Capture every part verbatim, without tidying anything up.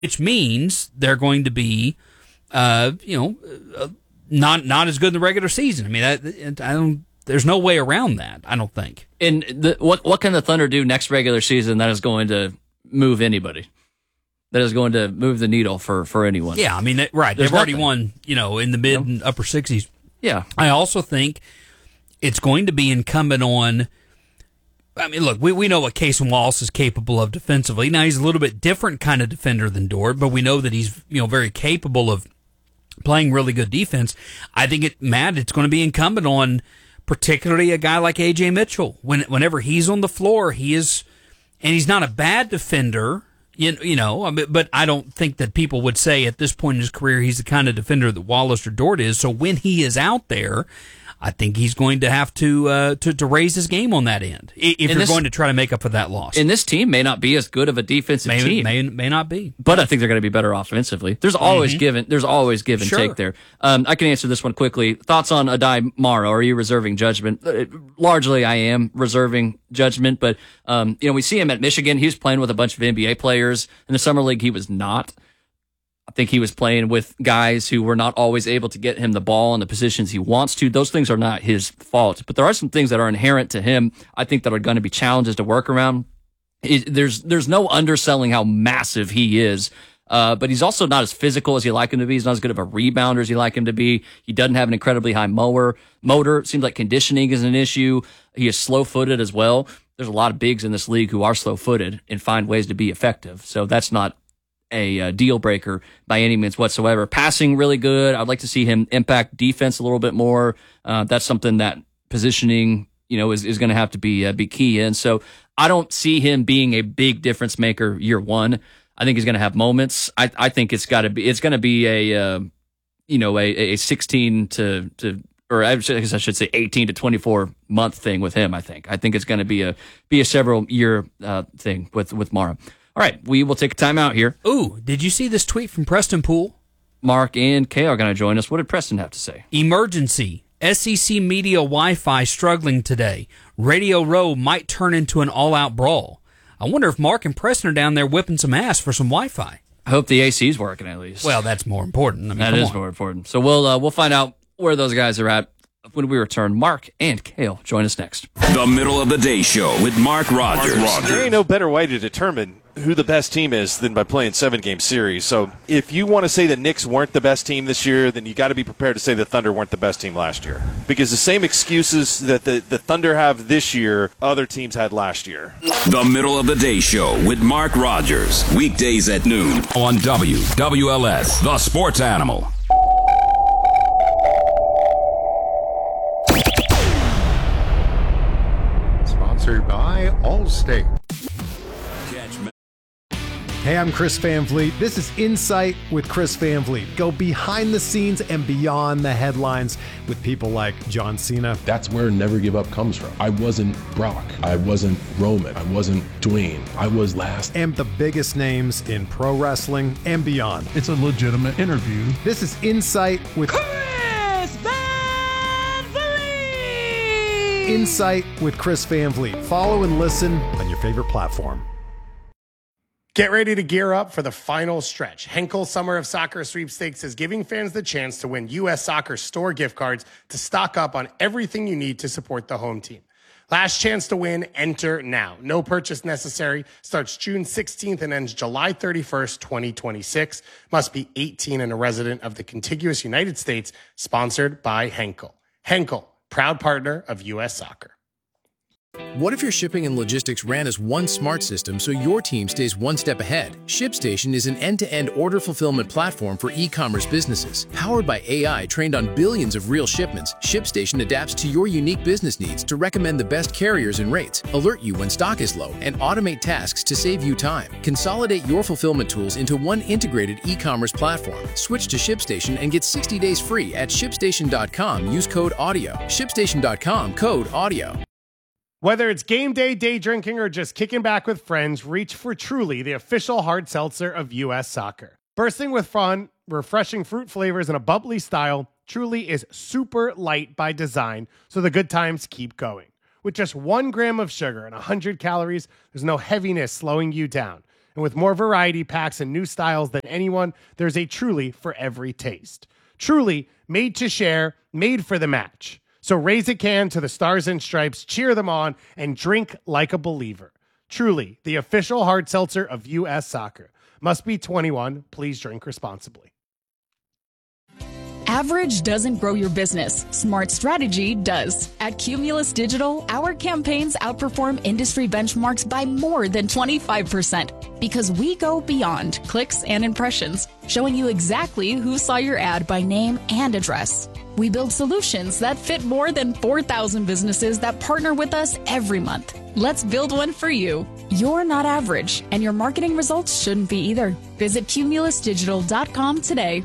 which means they're going to be, uh, you know, uh, not not as good in the regular season. I mean, I, I don't. There's no way around that, I don't think. And the, what what can the Thunder do next regular season that is going to move anybody? That is going to move the needle for, for anyone? Yeah, I mean, right. There's They've already nothing. won, you know, in the mid Yep. and upper sixties. Yeah. I also think it's going to be incumbent on. I mean, look, we, we know what Casey Wallace is capable of defensively. Now, he's a little bit different kind of defender than Dort, but we know that he's, you know, very capable of playing really good defense. I think it, Matt, it's going to be incumbent on particularly a guy like A J Mitchell. When whenever he's on the floor, he is, and he's not a bad defender, you, you know, I mean, but I don't think that people would say at this point in his career he's the kind of defender that Wallace or Dort is. So when he is out there, I think he's going to have to uh, to, to raise his game on that end if And you're this- going to try to make up for that loss. And this team may not be as good of a defensive may, team. may may not be. But I think they're going to be better offensively. There's always Mhm. given. There's always give and Sure. take there. Um, I can answer this one quickly. Thoughts on Adai Morrow? Are you reserving judgment? Uh, largely, I am reserving judgment. But um, you know, we see him at Michigan. He was playing with a bunch of N B A players. In the summer league, he was not. I think he was playing with guys who were not always able to get him the ball in the positions he wants to. Those things are not his fault, but there are some things that are inherent to him. I think that are going to be challenges to work around. It, there's there's no underselling how massive he is, uh, but he's also not as physical as you like him to be. He's not as good of a rebounder as you like him to be. He doesn't have an incredibly high mower motor. It seems like conditioning is an issue. He is slow footed as well. There's a lot of bigs in this league who are slow footed and find ways to be effective. So that's not a uh, deal breaker by any means whatsoever. Passing really good. I'd like to see him impact defense a little bit more. Uh, that's something that positioning, you know, is, is going to have to be uh, be key in. So I don't see him being a big difference maker year one. I think he's going to have moments. I, I think it's got to be it's going to be a uh, you know a, a sixteen to to or I guess I should say eighteen to twenty-four month thing with him. I think I think it's going to be a be a several year uh, thing with with Morrow. All right, we will take a timeout here. Ooh, did you see this tweet from Preston Poole? Mark and Kay are going to join us. What did Preston have to say? Emergency. S E C Media Wi-Fi struggling today. Radio Row might turn into an all-out brawl. I wonder if Mark and Preston are down there whipping some ass for some Wi-Fi. I hope the A C's working at least. Well, that's more important. I mean, that come is on. more important. So we'll uh, we'll find out where those guys are at when we return. Mark and Kale join us next. The Middle of the Day Show with Mark Rogers. There ain't no better way to determine who the best team is than by playing seven-game series. So if you want to say the Knicks weren't the best team this year, then you got to be prepared to say the Thunder weren't the best team last year. Because the same excuses that the, the Thunder have this year, other teams had last year. The Middle of the Day Show with Mark Rogers. Weekdays at noon on W W L S, the sports animal. Sponsored by Allstate. Hey, I'm Chris Van Vliet. This is Insight with Chris Van Vliet. Go behind the scenes and beyond the headlines with people like John Cena. That's where Never Give Up comes from. I wasn't Brock. I wasn't Roman. I wasn't Dwayne. I was last. And the biggest names in pro wrestling and beyond. It's a legitimate interview. This is Insight with Chris Van Vliet. Insight with Chris Van Vliet. Follow and listen on your favorite platform. Get ready to gear up for the final stretch. Henkel Summer of Soccer Sweepstakes is giving fans the chance to win U S Soccer store gift cards to stock up on everything you need to support the home team. Last chance to win, enter now. No purchase necessary. Starts June sixteenth and ends July thirty-first, twenty twenty-six. Must be eighteen and a resident of the contiguous United States. Sponsored by Henkel. Henkel, proud partner of U S Soccer. What if your shipping and logistics ran as one smart system so your team stays one step ahead? ShipStation is an end-to-end order fulfillment platform for e-commerce businesses. Powered by A I trained on billions of real shipments, ShipStation adapts to your unique business needs to recommend the best carriers and rates, alert you when stock is low, and automate tasks to save you time. Consolidate your fulfillment tools into one integrated e-commerce platform. Switch to ShipStation and get sixty days free at ShipStation dot com. Use code AUDIO. ShipStation dot com, code AUDIO. Whether it's game day, day drinking, or just kicking back with friends, reach for Truly, the official hard seltzer of U S Soccer. Bursting with fun, refreshing fruit flavors, and a bubbly style, Truly is super light by design, so the good times keep going. With just one gram of sugar and one hundred calories, there's no heaviness slowing you down. And with more variety packs and new styles than anyone, there's a Truly for every taste. Truly, made to share, made for the match. So raise a can to the Stars and Stripes, cheer them on, and drink like a believer. Truly, the official hard seltzer of U S Soccer. Must be twenty-one. Please drink responsibly. Average doesn't grow your business. Smart strategy does. At Cumulus Digital, our campaigns outperform industry benchmarks by more than twenty-five percent because we go beyond clicks and impressions, showing you exactly who saw your ad by name and address. We build solutions that fit more than four thousand businesses that partner with us every month. Let's build one for you. You're not average, and your marketing results shouldn't be either. Visit cumulus digital dot com today.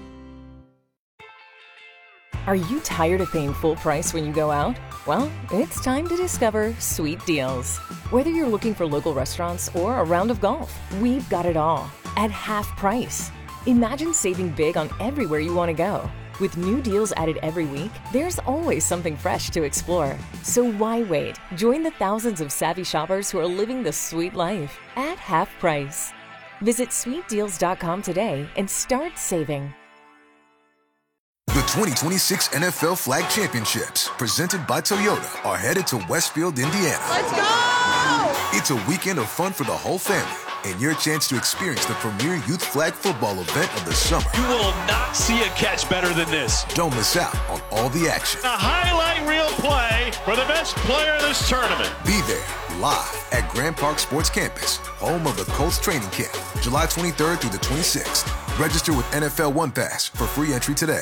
Are you tired of paying full price when you go out? Well, it's time to discover Sweet Deals. Whether you're looking for local restaurants or a round of golf, we've got it all at half price. Imagine saving big on everywhere you want to go. With new deals added every week, there's always something fresh to explore. So why wait? Join the thousands of savvy shoppers who are living the sweet life at half price. Visit sweet deals dot com today and start saving. The twenty twenty-six N F L Flag Championships, presented by Toyota, are headed to Westfield, Indiana. Let's go! It's a weekend of fun for the whole family, and your chance to experience the premier youth flag football event of the summer. You will not see a catch better than this. Don't miss out on all the action. A highlight reel play for the best player of this tournament. Be there live at Grand Park Sports Campus, home of the Colts training camp, July twenty-third through the twenty-sixth. Register with N F L One Pass for free entry today.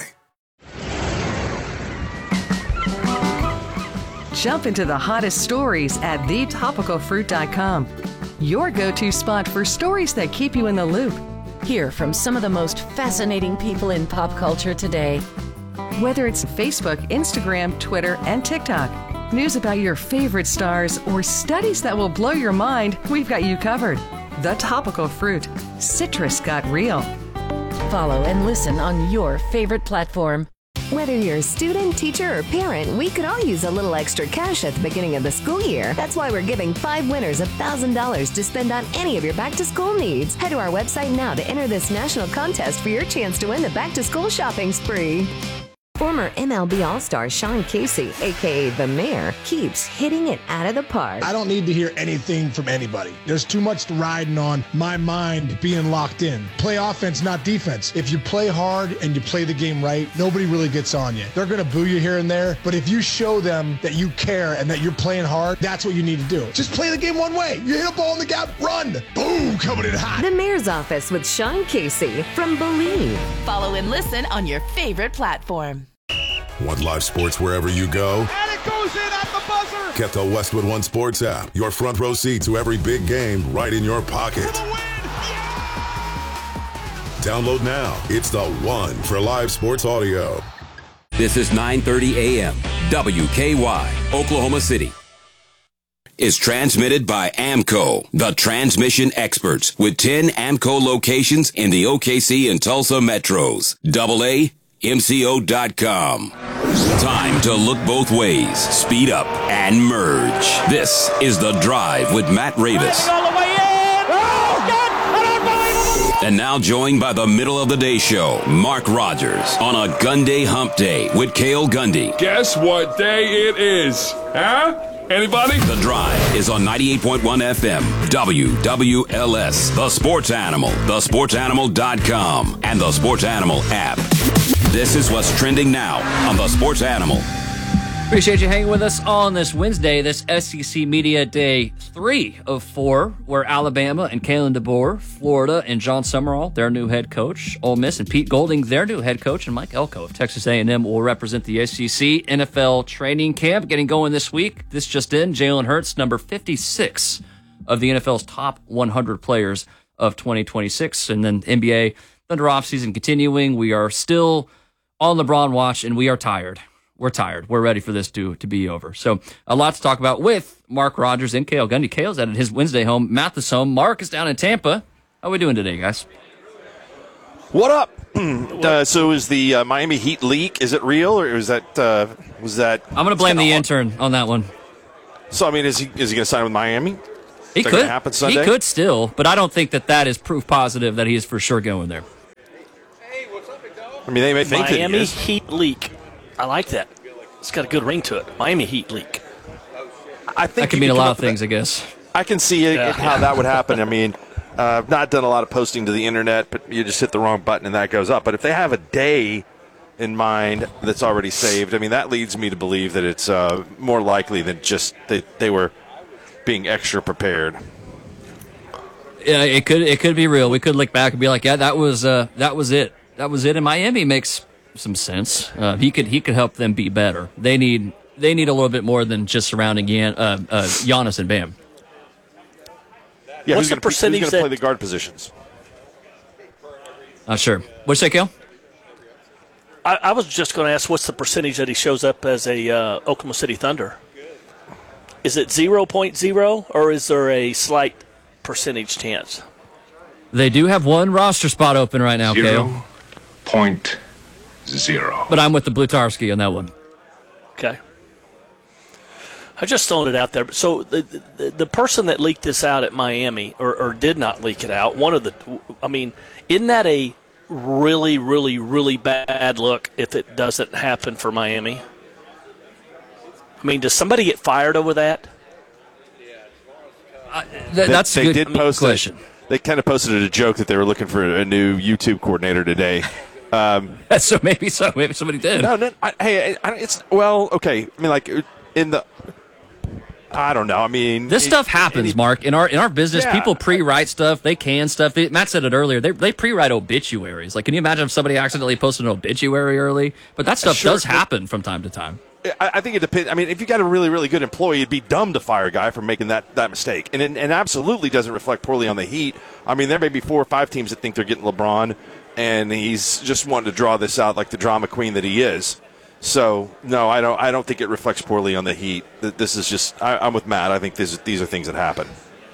Jump into the hottest stories at the topical fruit dot com. Your go-to spot for stories that keep you in the loop. Hear from some of the most fascinating people in pop culture today. Whether it's Facebook, Instagram, Twitter, and TikTok, news about your favorite stars, or studies that will blow your mind, we've got you covered. The Topical Fruit. Citrus got real. Follow and listen on your favorite platform. Whether you're a student, teacher, or parent, we could all use a little extra cash at the beginning of the school year. That's why we're giving five winners one thousand dollars to spend on any of your back-to-school needs. Head to our website now to enter this national contest for your chance to win the back-to-school shopping spree. Former M L B All-Star Sean Casey, a k a. The Mayor, keeps hitting it out of the park. I don't need to hear anything from anybody. There's too much riding on my mind being locked in. Play offense, not defense. If you play hard and you play the game right, nobody really gets on you. They're going to boo you here and there, but if you show them that you care and that you're playing hard, that's what you need to do. Just play the game one way. You hit a ball in the gap, run. Boom, coming in hot. The Mayor's Office with Sean Casey from Believe. Follow and listen on your favorite platform. Want live sports wherever you go? And it goes in at the buzzer! Get the Westwood One Sports app. Your front row seat to every big game right in your pocket. Download now. It's the one for live sports audio. This is nine thirty a.m. W K Y, Oklahoma City. Is transmitted by AMCO, the transmission experts, with ten AMCO locations in the O K C and Tulsa metros. Double A, M C O dot com. Time to look both ways, speed up, and merge. This is The Drive with Matt Ravis. All the way in! Oh, God! And now joined by the middle of the day show, Mark Rogers, on a Gun Day Hump Day with Cale Gundy. Guess what day it is, huh? Anybody? The Drive is on ninety-eight point one F M, W W L S, The Sports Animal, the sports animal dot com, and the Sports Animal app. This is what's trending now on The Sports Animal. Appreciate you hanging with us on this Wednesday, this S E C Media Day three of four, where Alabama and Kalen DeBoer, Florida and John Summerall, their new head coach, Ole Miss and Pete Golding, their new head coach, and Mike Elko of Texas A and M will represent the S E C N F L training camp getting going this week. This just in, Jalen Hurts, number fifty-six of the N F L's top one hundred players of twenty twenty-six. And then N B A Thunder offseason continuing. We are still on LeBron watch, and we are tired. We're tired. We're ready for this to, to be over. So a lot to talk about with Mark Rogers and Cale Gundy. Cale's at his Wednesday home. Matt is home. Mark is down in Tampa. How are we doing today, guys? What up? uh, so is the uh, Miami Heat leak, is it real, or is that, uh, was that... I'm going to blame the intern on that one. So, I mean, is he is he going to sign with Miami? He Is that could gonna happen Sunday? He could still, but I don't think that that is proof positive that he is for sure going there. I mean, they may think Miami that he is. Heat leak. I like that. It's got a good ring to it. Miami Heat leak. I think That could you mean a come lot up of with things, I guess. I can see it, Yeah. how that would happen. I mean, uh, I've not done a lot of posting to the internet, but you just hit the wrong button and that goes up. But if they have a day in mind that's already saved, I mean, that leads me to believe that it's uh, more likely than just that they were being extra prepared. Yeah, it could it could be real. We could look back and be like, yeah, that was uh, that was it. That was it. And Miami makes some sense. Uh, he could he could help them be better. They need they need a little bit more than just surrounding Yan, uh, uh, Giannis and Bam. Yeah, What's who's the gonna, percentage who's going to play that- the guard positions? Uh, sure. What'd you say, Kale? I, I was just going to ask, what's the percentage that he shows up as a uh, Oklahoma City Thunder? Is it zero point zero, or is there a slight percentage chance? They do have one roster spot open right now, Kale. Zero point zero. But I'm with the Blutarski on that one. Okay. I just thrown it out there. So the, the the person that leaked this out at Miami, or, or did not leak it out, one of the, I mean, isn't that a really, really, really bad look if it doesn't happen for Miami? I mean, does somebody get fired over that? Uh, th- that's they, a good they did post question. A, they kind of posted a joke that they were looking for a new YouTube coordinator today. Um, so maybe so. Maybe somebody did. No, no. I, hey, I, it's well, okay. I mean, like in the. I don't know. I mean, This it- stuff happens, it- Mark. In our in our business, Yeah. people pre-write stuff. They can stuff. They, Matt said it earlier. They they pre-write obituaries. Like, can you imagine if somebody accidentally posted an obituary early? But that stuff Sure. does happen from time to time. I, I think it depends. I mean, if you got a really, really good employee, it'd be dumb to fire a guy for making that, that mistake. And it and absolutely doesn't reflect poorly on the Heat. I mean, there may be four or five teams that think they're getting LeBron, and he's just wanting to draw this out like the drama queen that he is. So no, I don't. I don't think it reflects poorly on the Heat. Th- This is just. I, I'm with Matt. I think this, these are things that happen.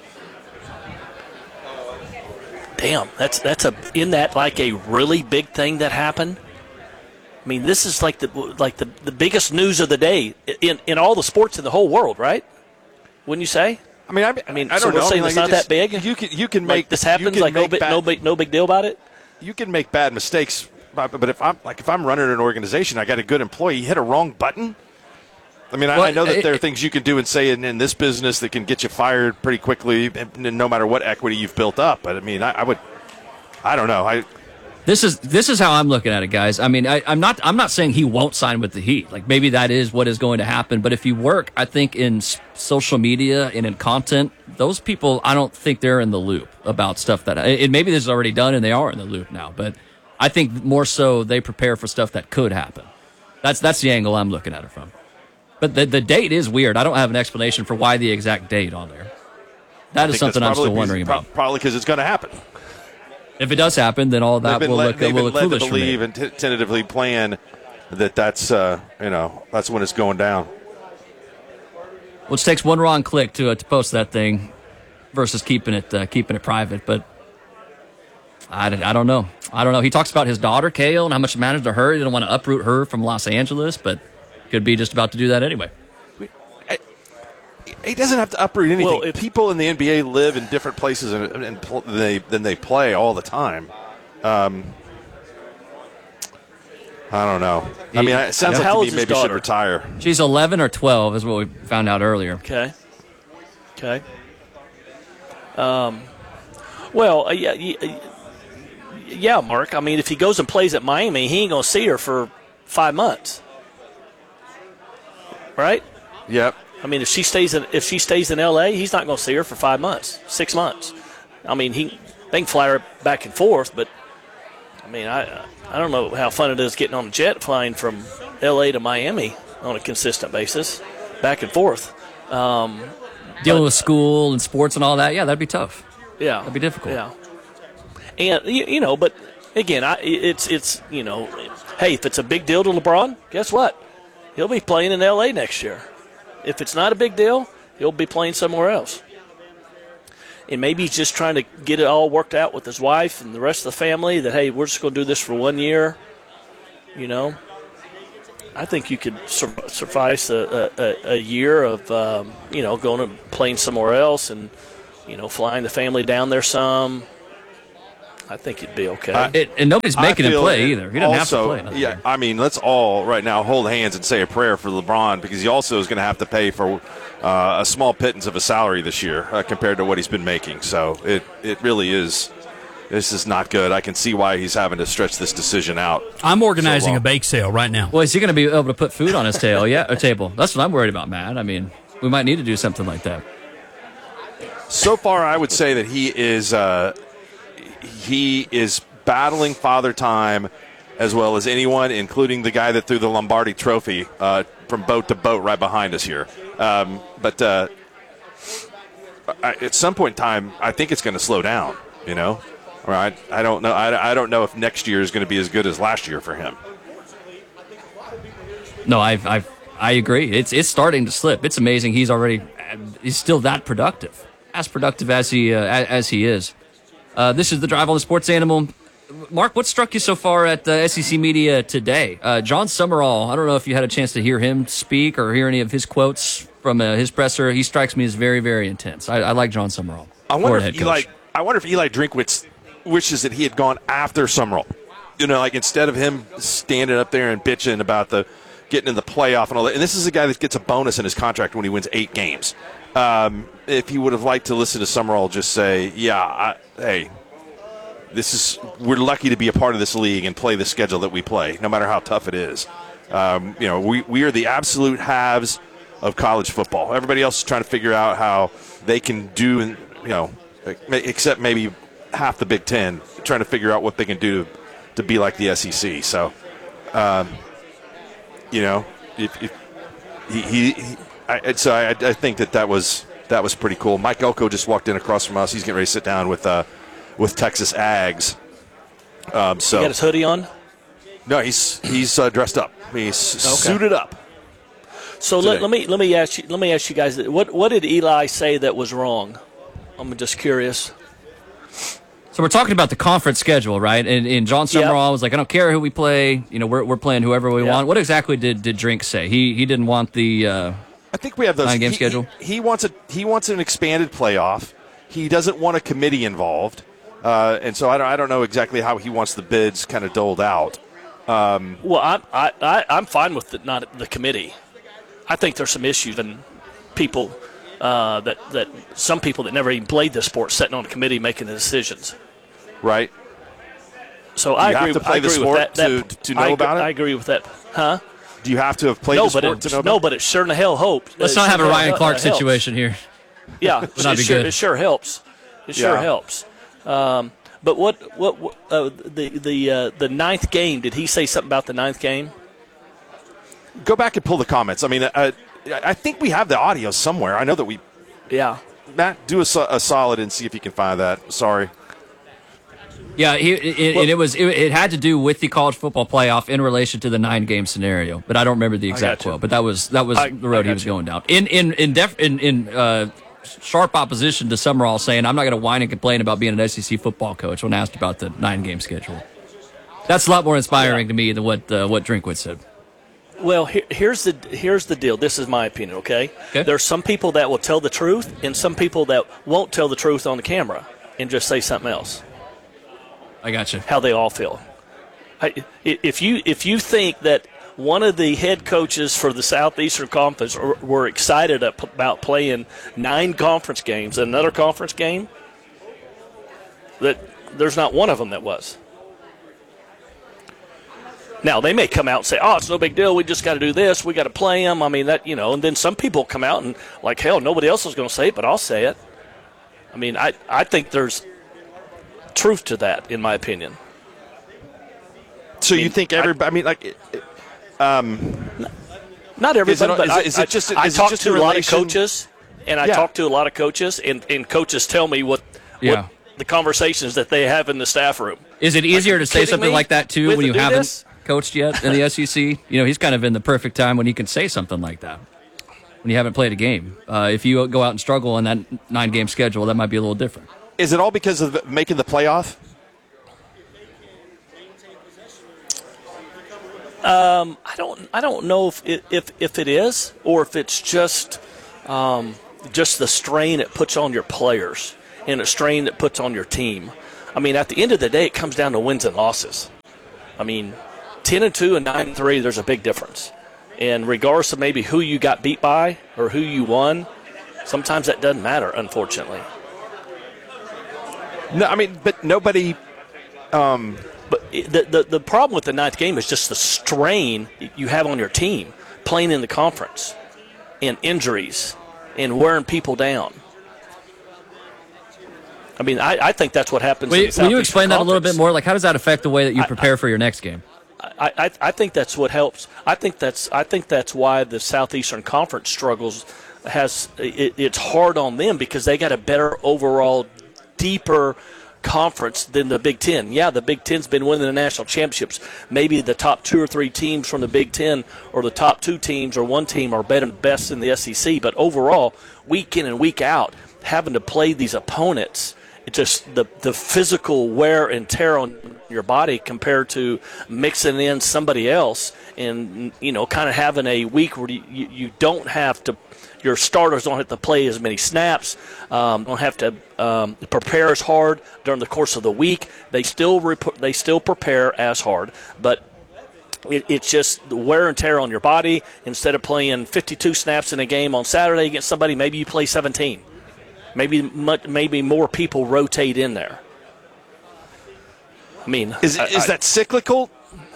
Damn, that's that's a in that like a really big thing that happened. I mean, this is like the like the, the biggest news of the day in, in all the sports in the whole world, right? Wouldn't you say? I mean, I, I mean, I so don't we're know. I saying mean, it's like, not it just- that big. You can you can Like make this you happens, can like no make big, bad- no big, no big deal about it. You can make bad mistakes, but but if I'm like if I'm running an organization, I got a good employee, you hit a wrong button. I mean, I, Well, I know that it- there are things you can do and say in, in this business that can get you fired pretty quickly, and, and no matter what equity you've built up. But I mean, I, I would, I don't know. I This is this is how I'm looking at it, guys. I mean, I, I'm not I'm not saying he won't sign with the Heat. Like, maybe that is what is going to happen. But if you work, I think in s- social media and in content, those people, I don't think they're in the loop about stuff that. And maybe this is already done and they are in the loop now. But I think more so they prepare for stuff that could happen. That's that's the angle I'm looking at it from. But the the date is weird. I don't have an explanation for why the exact date on there. That is think something that's I'm still probably- wondering pro- about. Probably because it's going to happen. If it does happen, then all that They've been will led, look, they've will been look led to foolish for me. believe and t- tentatively plan that that's uh, you know that's when it's going down. Which takes one wrong click to uh, to post that thing versus keeping it uh, keeping it private. But I, I don't know. I don't know. He talks about his daughter, Kale, and how much it matters to her. He didn't want to uproot her from Los Angeles, but could be just about to do that anyway. He doesn't have to uproot anything. Well, if- People in the N B A live in different places and, and pl- than they than they play all the time. Um, I don't know. I mean, it sounds How like old to is me his maybe should daughter? retire. She's eleven or twelve, is what we found out earlier. Okay. Okay. Um. Well, uh, yeah, yeah, yeah, Mark. I mean, if he goes and plays at Miami, he ain't gonna see her for five months, right? Yep. I mean, if she stays in if she stays in L A, he's not gonna see her for five months, six months. I mean, he they can fly her back and forth, but I mean, I I don't know how fun it is getting on a jet flying from L A to Miami on a consistent basis, back and forth. Um, Dealing with school and sports and all that, yeah, that'd be tough. Yeah, That'd be difficult. Yeah, and you, you know, but again, I, it's it's you know, hey, if it's a big deal to LeBron, guess what? He'll be playing in L A next year. If it's not a big deal, he'll be playing somewhere else. And maybe he's just trying to get it all worked out with his wife and the rest of the family that, hey, we're just going to do this for one year. You know, I think you could sur- suffice a, a, a year of, um, you know, going and playing somewhere else and you know, flying the family down there some, I think it'd be okay. Uh, it, and nobody's making him play either. He doesn't also, have to play. Yeah, I mean, let's all right now hold hands and say a prayer for LeBron, because he also is going to have to pay for uh, a small pittance of a salary this year uh, compared to what he's been making. So it, it really is. This is not good. I can see why he's having to stretch this decision out. I'm organizing so a bake sale right now. Well, is he going to be able to put food on his tail? Yeah, or table? That's what I'm worried about, Matt. I mean, we might need to do something like that. So far, I would say that he is uh, he is battling Father Time as well as anyone, including the guy that threw the Lombardi Trophy uh, from boat to boat right behind us here. Um, but uh, I, at some point in time, I think it's going to slow down. You know, right? I don't know. I, I don't know if next year is going to be as good as last year for him. No, I I I agree. It's it's starting to slip. It's amazing. He's already he's still that productive, as productive as he uh, as he is. Uh, this is the Drive on the Sports Animal. Mark, what struck you so far at the S E C Media today? Uh, John Summerall, I don't know if you had a chance to hear him speak or hear any of his quotes from uh, his presser. He strikes me as very, very intense. I, I like John Summerall. I wonder if Eli, I wonder if Eli Drinkwitz wishes that he had gone after Summerall. You know, like instead of him standing up there and bitching about the getting in the playoff and all that. And this is a guy that gets a bonus in his contract when he wins eight games. Um, if he would have liked to listen to Summerall just say, yeah, I, hey, this is we're lucky to be a part of this league and play the schedule that we play, no matter how tough it is. Um, you know, we, we are the absolute halves of college football. Everybody else is trying to figure out how they can do, you know, except maybe half the Big Ten, trying to figure out what they can do to, to be like the S E C. So, um, you know, if, if he, he, he I, so I, I think that that was that was pretty cool. Mike Elko just walked in across from us. He's getting ready to sit down with uh, with Texas Ags. Um, so he got his hoodie on? No, he's he's uh, dressed up. He's okay. Suited up. So let, let me let me ask you let me ask you guys, what what did Eli say that was wrong? I'm just curious. So we're talking about the conference schedule, right? And, and John Summerall yep. was like, I don't care who we play. You know, we're we're playing whoever we yep. want. What exactly did, did Drink say? He he didn't want the uh, I think we have those nine-game he, schedule. He, he wants a he wants an expanded playoff. He doesn't want a committee involved, uh, and so I don't I don't know exactly how he wants the bids kind of doled out. Um, well, I'm I, I, I'm fine with the, not the committee. I think there's some issues and people uh, that that some people that never even played this sport sitting on a committee making the decisions. Right. So I you agree. have to play I agree the sport with that, that, to, to know I, about it. I agree with that. Huh? Do you have to have played no, the sport it, to know about no, it? but it sure in the hell helps. Let's it not sure have a Ryan hell, Clark uh, situation here. Yeah, Would not it, be sure, good. it sure helps. It sure Yeah. helps. Um, but what what, what uh, the the uh, the ninth game? Did he say something about the ninth game? Go back and pull the comments. I mean, uh, I think we have the audio somewhere. I know that we. Yeah. Matt, do a, so- a solid and see if you can find that. Sorry. Yeah, he, it, Well- and it was it, it had to do with the college football playoff in relation to the nine game scenario, but I don't remember the exact gotcha. quote. But that was that was I- the road I he was gotcha. going down. In in in def, in, in uh, sharp opposition to Summerall saying, "I'm not going to whine and complain about being an S E C football coach." When asked about the nine game schedule, that's a lot more inspiring to me than what uh, what Drinkwitz said. Well, here, here's the here's the deal. This is my opinion, okay? okay? There's some people that will tell the truth, and some people that won't tell the truth on the camera and just say something else. I got you. How they all feel. I, if you if you think that one of the head coaches for the Southeastern Conference are, were excited about playing nine conference games, and another conference game, that there's not one of them that was. Now, they may come out and say, oh, it's no big deal. We just got to do this. We got to play them. I mean, that, you know, and then some people come out and, like, hell, nobody else is going to say it, but I'll say it. I mean, I, I think there's truth to that, in my opinion. So I mean, you think everybody, I, I mean, like, um, not everybody, it, but is, I, it, is it just, I, is I talk it just to a relation? lot of coaches, and I yeah. talk to a lot of coaches, and, and coaches tell me what, yeah. what the conversations that they have in the staff room. Is it easier like, to say something me? like that, too, With when you do haven't this? coached yet in the S E C? You know, he's kind of in the perfect time when he can say something like that, when you haven't played a game. Uh, if you go out and struggle in that nine-game schedule, that might be a little different. Is it all because of making the playoff? Um, I don't. I don't know if it, if if it is, or if it's just um, just the strain it puts on your players and the strain it puts on your team. I mean, at the end of the day, it comes down to wins and losses. I mean, ten and two and nine and three, there's a big difference. And regardless of maybe who you got beat by or who you won, sometimes that doesn't matter, unfortunately. No, I mean, but nobody. Um, but the, the the problem with the ninth game is just the strain you have on your team playing in the conference, and injuries, and wearing people down. I mean, I, I think that's what happens. Will in you, the will you explain that a little Conference. bit more? Like, how does that affect the way that you I- prepare for your next game? I, I, I think that's what helps. I think that's I think that's why the Southeastern Conference struggles. Has it, it's hard on them because they got a better overall, deeper conference than the Big Ten. Yeah, the Big Ten's been winning the national championships. Maybe the top two or three teams from the Big Ten or the top two teams or one team are better best in the S E C. But overall, week in and week out, having to play these opponents, it's just the, the physical wear and tear on your body compared to mixing in somebody else and, you know, kind of having a week where you, you, you don't have to – your starters don't have to play as many snaps, um, don't have to um, prepare as hard during the course of the week. They still rep- they still prepare as hard, but it, it's just the wear and tear on your body. Instead of playing fifty-two snaps in a game on Saturday against somebody, maybe you play seventeen. Maybe much, maybe more people rotate in there. I mean, is I, is I, that cyclical?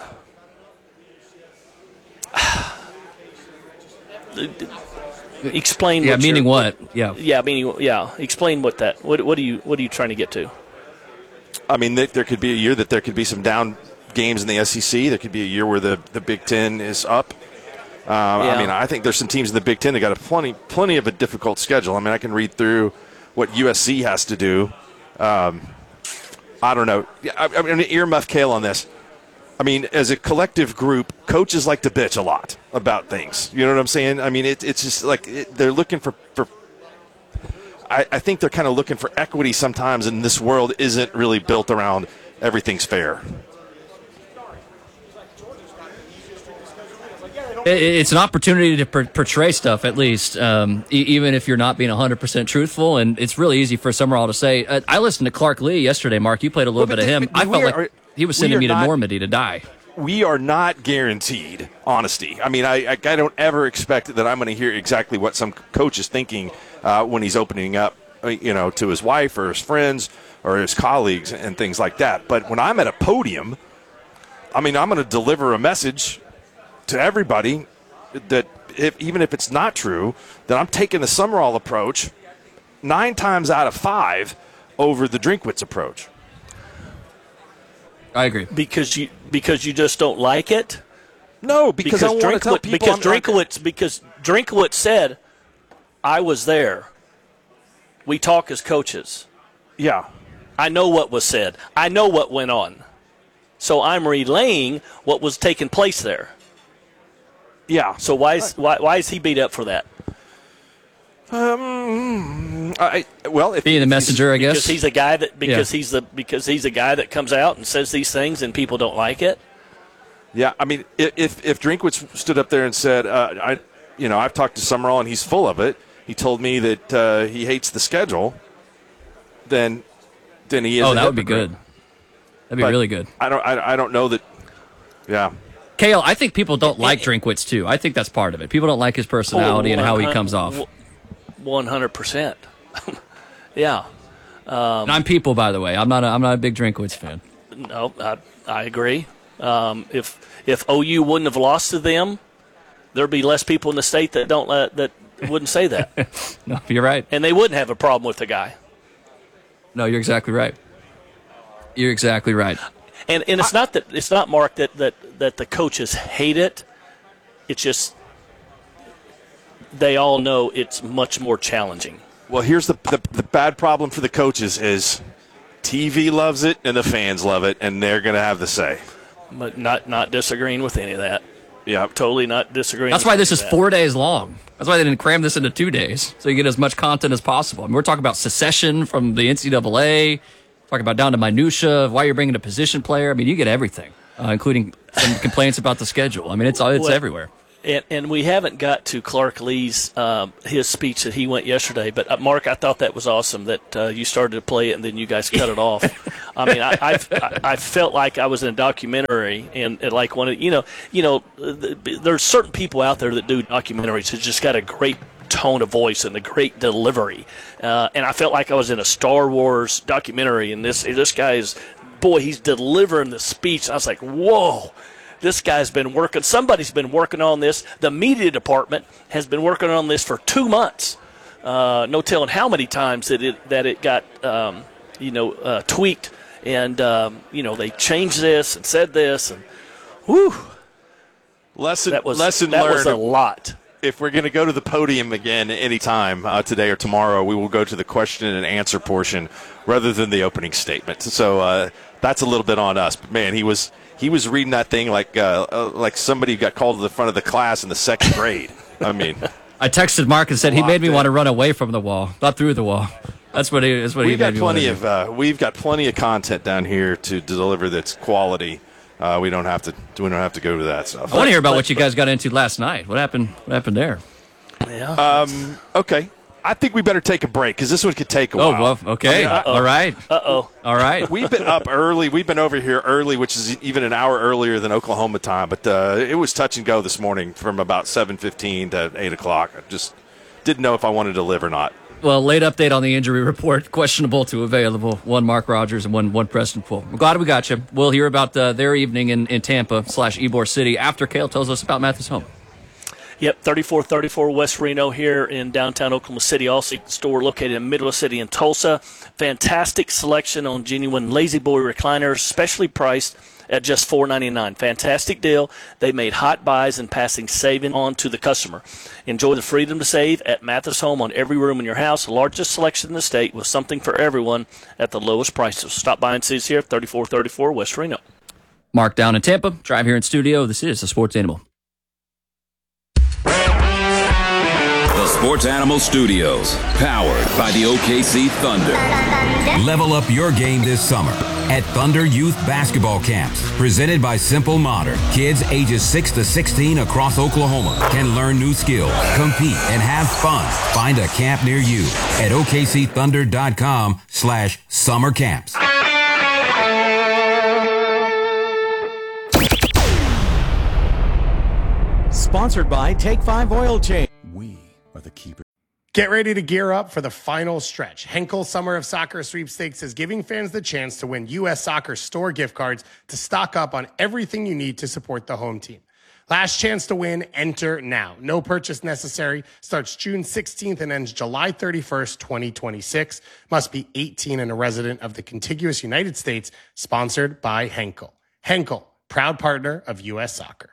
Explain. Yeah, what meaning you're- what? Yeah. Yeah, meaning yeah. Explain what that. What what do you what are you trying to get to? I mean, there, there could be a year that there could be some down games in the S E C. There could be a year where the, the Big Ten is up. Um, Yeah. I mean, I think there's some teams in the Big Ten that got a plenty plenty of a difficult schedule. I mean, I can read through what U S C has to do. Um, I don't know. Yeah, I, I'm going to earmuff Kale on this. I mean, as a collective group, coaches like to bitch a lot about things. You know what I'm saying? I mean, it, it's just like it, they're looking for, for I, I think they're kind of looking for equity sometimes, and this world isn't really built around everything's fair. It- It's an opportunity to per- portray stuff, at least, um, e- even if you're not being one hundred percent truthful. And it's really easy for Summerall to say. Uh, I listened to Clark Lee yesterday, Mark. You played a little Well, bit of but him. the- I we felt are- like he was we sending are me to not- Normandy to die. We are not guaranteed honesty. I mean, I, I, I don't ever expect that I'm going to hear exactly what some coach is thinking uh, when he's opening up, uh, you know, to his wife or his friends or his colleagues and things like that. But when I'm at a podium, I mean, I'm going to deliver a message to everybody that if, even if it's not true, that I'm taking the Summerall approach nine times out of five over the Drinkwitz approach. I agree. Because you because you just don't like it? No, because, I want to tell people because I'm- Drinkowitz because Drinkowitz said, I was there. We talk as coaches. Yeah. I know what was said. I know what went on. So I'm relaying what was taking place there. Yeah. So why is why why is he beat up for that? Um, I, well, if being the messenger, I guess, because he's a guy that because Yeah. he's the because he's a guy that comes out and says these things and people don't like it. Yeah, I mean, i- if if Drinkwitz stood up there and said, uh, "I, you know, I've talked to Summerall and he's full of it. He told me that uh, he hates the schedule," then then he is. Oh, a that would be hypocrite. good. That'd be But really good. I don't. I, I don't know that. Yeah. Kale, I think people don't like Drinkwitz too. I think that's part of it. People don't like his personality and how he comes off. One hundred percent. Yeah. Um, And I'm people, by the way. I'm not. A, I'm not a big Drinkwitz fan. No, I, I agree. Um, if if O U wouldn't have lost to them, there'd be less people in the state that don't uh, that wouldn't say that, No, you're right. and they wouldn't have a problem with the guy. No, you're exactly right. You're exactly right. And and it's not that it's not Mark that, that, that the coaches hate it. It's just they all know it's much more challenging. Well, here's the, the the bad problem for the coaches is T V loves it and the fans love it, and they're going to have the say. But not not disagreeing with any of that. Yeah, totally not disagreeing. That's with why this any is of that. four days long. That's why they didn't cram this into two days, so you get as much content as possible. I mean, we're talking about secession from the N C double A, talking about down to minutia of why you're bringing a position player. I mean, you get everything, uh, including some complaints about the schedule. I mean, it's it's Well, everywhere. And, and we haven't got to Clark Lee's um, his speech that he went yesterday. But uh, Mark, I thought that was awesome that uh, you started to play it and then you guys cut it off. I mean, I, I've, I I felt like I was in a documentary and, and like one of you know you know there's certain people out there that do documentaries that just got a great tone of voice and a great delivery, uh, and I felt like I was in a Star Wars documentary. And this this guy's boy, he's delivering the speech. I was like, whoa. This guy's been working. Somebody's been working on this. The media department has been working on this for two months. Uh, no telling how many times that it that it got um, you know uh, tweaked, and um, you know they changed this and said this, and whew, lesson that was lesson that learned. was a lot. If we're going to go to the podium again anytime uh, today or tomorrow, we will go to the question and answer portion rather than the opening statement. So uh, that's a little bit on us. But man, he was. He was reading that thing like uh, uh, like somebody who got called to the front of the class in the second grade. I mean, I texted Mark and said he made me in. want to run away from the wall, not through the wall. That's what he. That's what we've he made got me plenty want to of. Uh, we've got plenty of content down here to deliver that's quality. Uh, we don't have to. We don't have to go to that stuff. I want to hear about what you guys got into last night. What happened? What happened there? Yeah. Um. Okay. I think we better take a break because this one could take a oh, while. Oh, well, okay. I mean, all right. Uh-oh. All right. We've been up early. We've been over here early, which is even an hour earlier than Oklahoma time. But uh, it was touch and go this morning from about seven fifteen to eight o'clock. I just didn't know if I wanted to live or not. Well, late update on the injury report. Questionable to available. One Mark Rogers and one one Preston Poole. We're glad we got you. We'll hear about uh, their evening in, in Tampa slash Ybor City after Cale tells us about Mathis Home. Yep, thirty-four thirty-four West Reno here in downtown Oklahoma City. Also, store located in Midwest City in Tulsa. Fantastic selection on genuine Lazy Boy recliners, specially priced at just four ninety-nine. Fantastic deal. They made hot buys and passing saving on to the customer. Enjoy the freedom to save at Mathis Home on every room in your house. Largest selection in the state with something for everyone at the lowest prices. Stop by and see us here at thirty-four thirty-four West Reno. Mark down in Tampa. Drive here in studio. This is the Sports Animal. The Sports Animal Studios, powered by the O K C Thunder. Level up your game this summer at Thunder Youth Basketball Camps, presented by Simple Modern. Kids ages six to sixteen across Oklahoma can learn new skills, compete, and have fun. Find a camp near you at O K C thunder dot com slash summer camps. Sponsored by Take five Oil Change. We are the keepers. Get ready to gear up for the final stretch. Henkel Summer of Soccer Sweepstakes is giving fans the chance to win U S Soccer store gift cards to stock up on everything you need to support the home team. Last chance to win, enter now. No purchase necessary. Starts June sixteenth and ends July thirty-first, twenty twenty-six. Must be eighteen and a resident of the contiguous United States. Sponsored by Henkel. Henkel, proud partner of U S Soccer.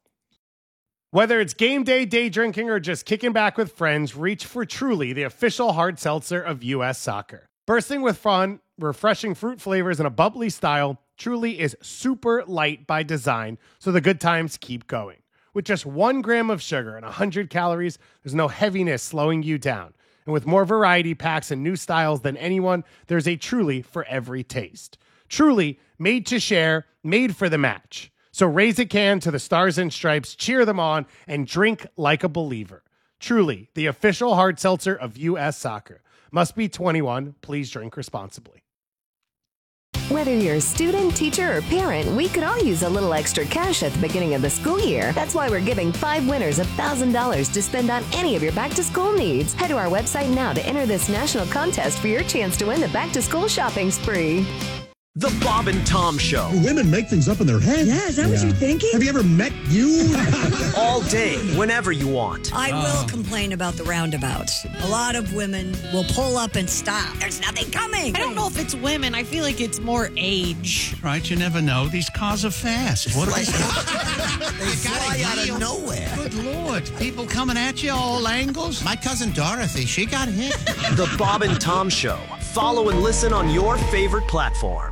Whether it's game day, day drinking, or just kicking back with friends, reach for Truly, the official hard seltzer of U S Soccer. Bursting with fun, refreshing fruit flavors, and a bubbly style, Truly is super light by design, so the good times keep going. With just one gram of sugar and one hundred calories, there's no heaviness slowing you down. And with more variety packs and new styles than anyone, there's a Truly for every taste. Truly, made to share, made for the match. So raise a can to the Stars and Stripes, cheer them on, and drink like a believer. Truly, the official hard seltzer of U S Soccer. Must be twenty-one. Please drink responsibly. Whether you're a student, teacher, or parent, we could all use a little extra cash at the beginning of the school year. That's why we're giving five winners one thousand dollars to spend on any of your back-to-school needs. Head to our website now to enter this national contest for your chance to win the back-to-school shopping spree. The Bob and Tom Show. Women make things up in their head. Yeah, is that yeah. what you're thinking? Have you ever met you? All day, whenever you want. I oh. will complain about the roundabouts. A lot of women will pull up and stop. There's nothing coming. I don't know if it's women. I feel like it's more age. Right, you never know. These cars are fast. What like, they fly out of nowhere. Good Lord. People coming at you all angles. My cousin Dorothy, she got hit. The Bob and Tom Show. Follow and listen on your favorite platform.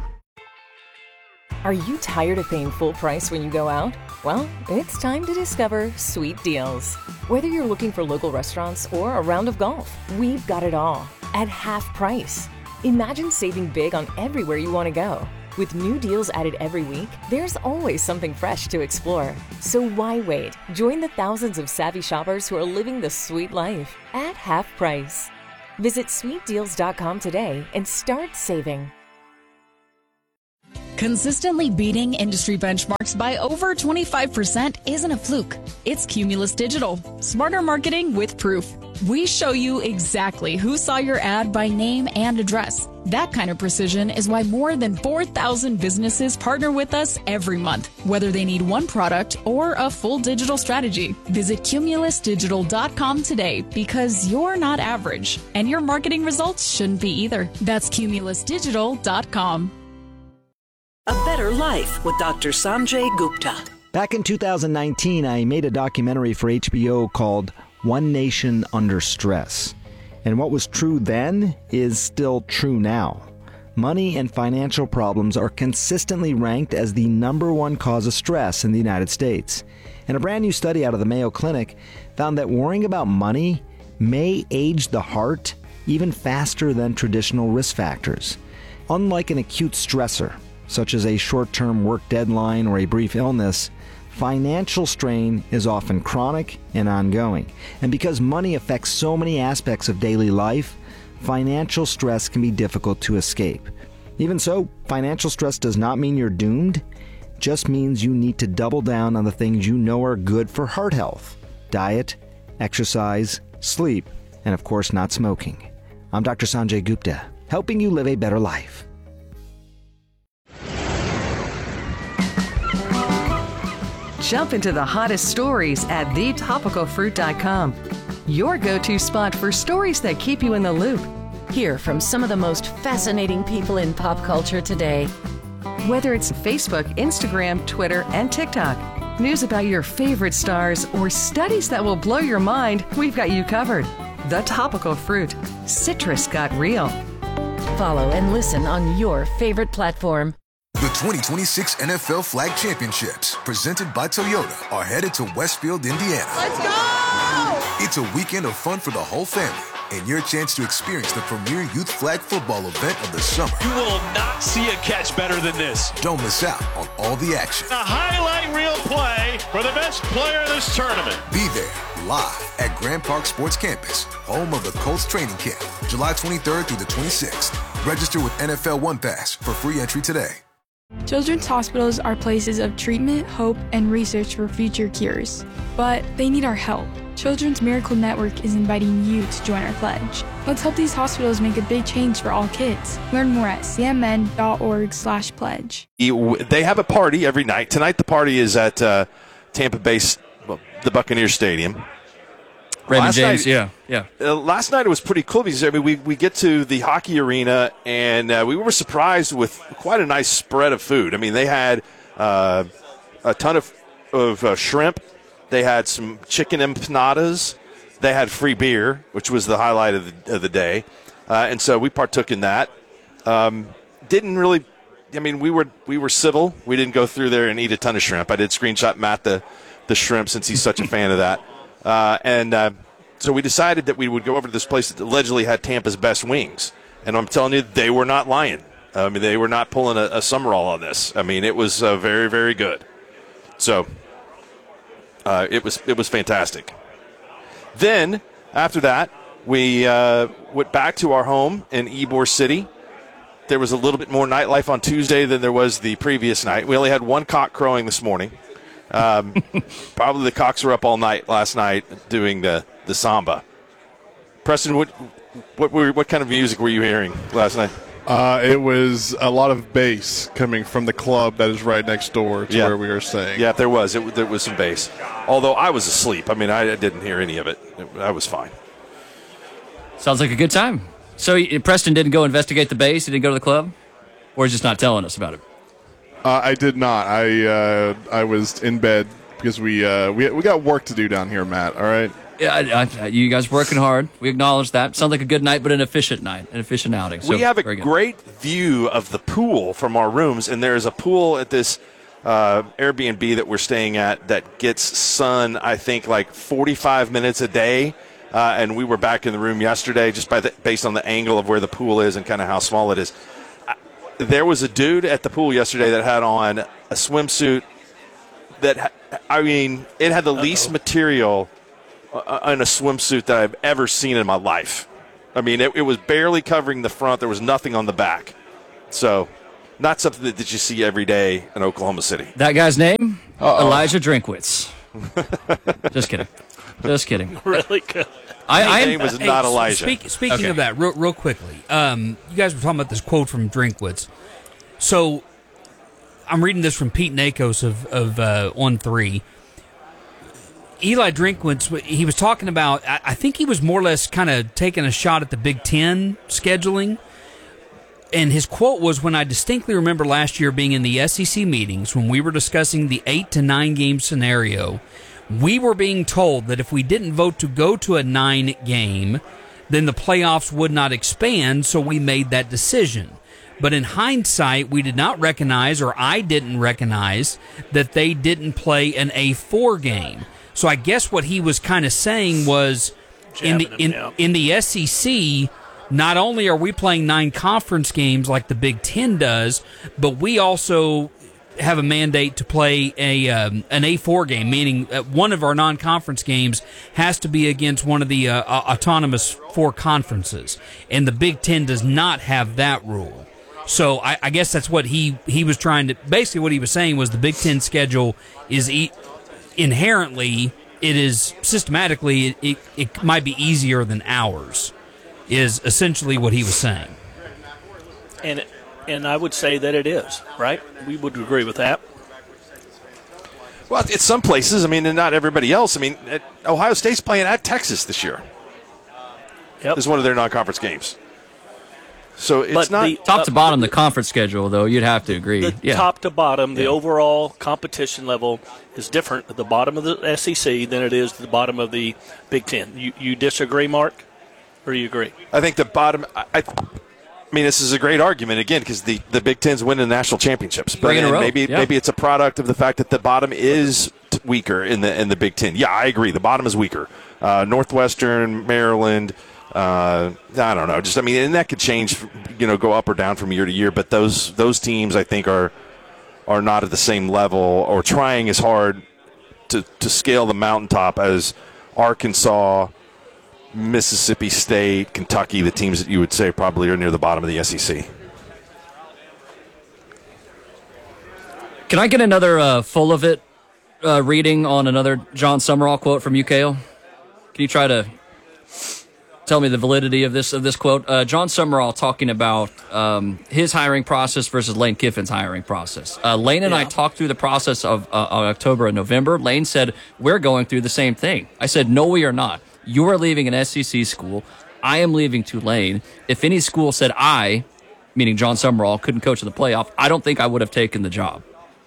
Are you tired of paying full price when you go out? Well, it's time to discover Sweet Deals. Whether you're looking for local restaurants or a round of golf, we've got it all at half price. Imagine saving big on everywhere you want to go. With new deals added every week, there's always something fresh to explore. So why wait? Join the thousands of savvy shoppers who are living the sweet life at half price. Visit sweet deals dot com today and start saving. Consistently beating industry benchmarks by over twenty-five percent isn't a fluke. It's Cumulus Digital. Smarter marketing with proof. We show you exactly who saw your ad by name and address. That kind of precision is why more than four thousand businesses partner with us every month, whether they need one product or a full digital strategy. Visit cumulus digital dot com today because you're not average, and your marketing results shouldn't be either. That's cumulus digital dot com. A Better Life with Doctor Sanjay Gupta. Back in two thousand nineteen, I made a documentary for H B O called One Nation Under Stress. And what was true then is still true now. Money and financial problems are consistently ranked as the number one cause of stress in the United States. And a brand new study out of the Mayo Clinic found that worrying about money may age the heart even faster than traditional risk factors. Unlike an acute stressor, such as a short-term work deadline or a brief illness, financial strain is often chronic and ongoing. And because money affects so many aspects of daily life, financial stress can be difficult to escape. Even so, financial stress does not mean you're doomed. It just means you need to double down on the things you know are good for heart health: diet, exercise, sleep, and of course not smoking. I'm Doctor Sanjay Gupta, helping you live a better life. Jump into the hottest stories at the topical fruit dot com. Your go-to spot for stories that keep you in the loop. Hear from some of the most fascinating people in pop culture today. Whether it's Facebook, Instagram, Twitter, and TikTok, news about your favorite stars, or studies that will blow your mind, we've got you covered. The Topical Fruit. Citrus got real. Follow and listen on your favorite platform. The twenty twenty-six N F L Flag Championships, presented by Toyota, are headed to Westfield, Indiana. Let's go! It's a weekend of fun for the whole family and your chance to experience the premier youth flag football event of the summer. You will not see a catch better than this. Don't miss out on all the action. A highlight reel play for the best player in this tournament. Be there live at Grand Park Sports Campus, home of the Colts training camp, July twenty-third through the twenty-sixth. Register with N F L One Pass for free entry today. Children's hospitals are places of treatment, hope, and research for future cures. But they need our help. Children's Miracle Network is inviting you to join our pledge. Let's help these hospitals make a big change for all kids. Learn more at c m n dot org slash pledge. They have a party every night. Tonight the party is at uh, Tampa Bay, well, the Buccaneers Stadium. Raymond last James, night, yeah, yeah. Uh, last night it was pretty cool because I mean we, we get to the hockey arena and uh, we were surprised with quite a nice spread of food. I mean they had uh, a ton of of uh, shrimp, they had some chicken empanadas, they had free beer, which was the highlight of the, of the day, uh, and so we partook in that. Um, didn't really, I mean we were we were civil. We didn't go through there and eat a ton of shrimp. I did screenshot Matt the the shrimp since he's such a fan of that. Uh, and uh, so we decided that we would go over to this place that allegedly had Tampa's best wings. And I'm telling you, they were not lying. I mean, they were not pulling a, a Summerall on this. I mean, it was uh, very, very good. So uh, it was it was fantastic. Then, after that, we uh, went back to our home in Ybor City. There was a little bit more nightlife on Tuesday than there was the previous night. We only had one cock crowing this morning. Um, probably the cocks were up all night last night doing the, the samba. Preston, what what were, what kind of music were you hearing last night? Uh, it was a lot of bass coming from the club that is right next door to yeah. where we were staying. Yeah, there was. It, there was some bass. Although I was asleep. I mean, I didn't hear any of it. it I was fine. Sounds like a good time. So Preston didn't go investigate the bass? He didn't go to the club? Or he's just not telling us about it? Uh, I did not. I uh, I was in bed because we uh, we we got work to do down here, Matt. All right. Yeah, I, I, you guys working hard. We acknowledge that. Sounds like a good night, but an efficient night, an efficient outing. So, we have a great view of the pool from our rooms, and there's a pool at this uh, Airbnb that we're staying at that gets sun, I think, like forty-five minutes a day. Uh, and we were back in the room yesterday just by the, based on the angle of where the pool is and kind of how small it is. there was a dude at the pool yesterday that had on a swimsuit that, I mean, it had the Uh-oh. least material in a swimsuit that I've ever seen in my life. I mean, it, it was barely covering the front. There was nothing on the back. So, not something that, that you see every day in Oklahoma City. That guy's name? Uh-oh. Elijah Drinkwitz. Just kidding. Just kidding. Really good. I, His name was hey, not Elijah. Speak, speaking okay. of that, real, real quickly, um, you guys were talking about this quote from Drinkwitz. So, I'm reading this from Pete Nakos of, of uh, On three. Eli Drinkwitz, he was talking about, I think he was more or less kind of taking a shot at the Big Ten scheduling. And his quote was, when I distinctly remember last year being in the S E C meetings, when we were discussing the eight to nine game scenario, we were being told that if we didn't vote to go to a nine game, then the playoffs would not expand, so we made that decision. But in hindsight, we did not recognize, or I didn't recognize, that they didn't play an A four game. So I guess what he was kind of saying was, in the in, in the S E C, not only are we playing nine conference games like the Big Ten does, but we also have a mandate to play a um, an A four game, meaning one of our non-conference games has to be against one of the uh, autonomous four conferences, and the Big Ten does not have that rule. So I, I guess that's what he, he was trying to, basically what he was saying was the Big Ten schedule is e- inherently, it is systematically, it, it, it might be easier than ours, is essentially what he was saying. And and I would say that it is, right? We would agree with that. Well, it's some places, I mean, and not everybody else. I mean, Ohio State's playing at Texas this year. Yep. This is one of their non-conference games. So it's but not the, top to bottom the conference schedule, though. You'd have to agree. The yeah. top to bottom, the yeah. overall competition level is different at the bottom of the S E C than it is at the bottom of the Big Ten. You you disagree, Mark, or you agree? I think the bottom. I, I, I mean, this is a great argument again because the, the Big Ten's winning national championships, but maybe yeah. maybe it's a product of the fact that the bottom is t- weaker in the in the Big Ten. Yeah, I agree. The bottom is weaker. Uh, Northwestern, Maryland. Uh, I don't know. Just I mean, and that could change, you know, go up or down from year to year. But those those teams, I think, are are not at the same level or trying as hard to to scale the mountaintop as Arkansas, Mississippi State, Kentucky, the teams that you would say probably are near the bottom of the S E C. Can I get another uh, full of it uh, reading on another John Summerall quote from U K L? Can you try to tell me the validity of this of this quote? Uh, John Summerall talking about um, his hiring process versus Lane Kiffin's hiring process. Uh, Lane and yeah. I talked through the process of, uh, of October and November. Lane said, we're going through the same thing. I said, no, we are not. You are leaving an S E C school. I am leaving Tulane. If any school said I, meaning John Summerall, couldn't coach in the playoff, I don't think I would have taken the job.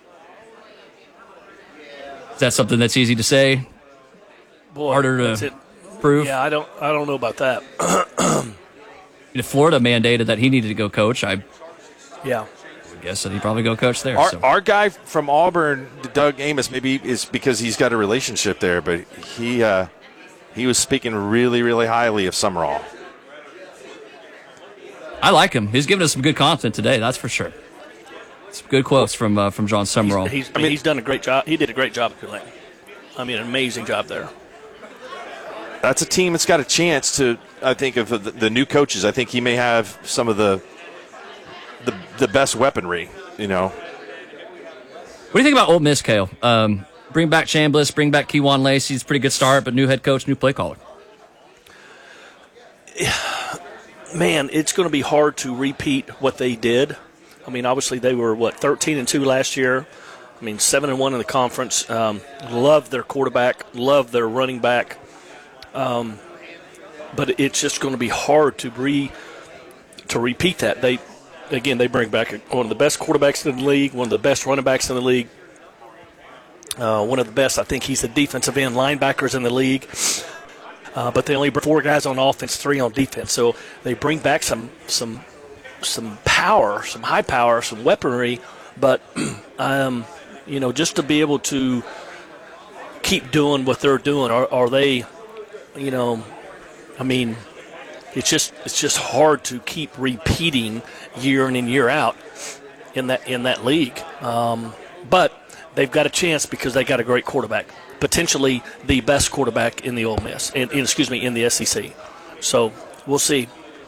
Is that something that's easy to say? Boy, harder to prove? Yeah, I don't I don't know about that. If Florida mandated that he needed to go coach, I yeah. guess that he'd probably go coach there. Our, so. our guy from Auburn, Doug Amos, maybe is because he's got a relationship there, but he uh, he was speaking really, really highly of Summerall. I like him. He's giving us some good content today, that's for sure. Some good quotes from uh, from John Summerall. He's, he's, I mean, he's done a great job. He did a great job at Tulane. I mean, an amazing job there. That's a team that's got a chance to, I think, of the, the new coaches. I think he may have some of the the, the best weaponry, you know. What do you think about Ole Miss, Kale? Um, bring back Chambliss, bring back Kewan Lacey. It's a pretty good start, but new head coach, new play caller. Man, it's going to be hard to repeat what they did. I mean, obviously they were, what, thirteen and two last year. I mean, seven and one in the conference. Um, love their quarterback, love their running back. Um, but it's just going to be hard to re to repeat that. They again, they bring back one of the best quarterbacks in the league, one of the best running backs in the league, uh, one of the best. I think he's the defensive end linebackers in the league. Uh, but they only bring four guys on offense, three on defense. So they bring back some some some power, some high power, some weaponry. But um, you know, just to be able to keep doing what they're doing, are, are they? You know, I mean, it's just it's just hard to keep repeating year in and year out in that in that league. Um, but they've got a chance because they got a great quarterback, potentially the best quarterback in the Ole Miss, in, in, excuse me, in the S E C. So we'll see.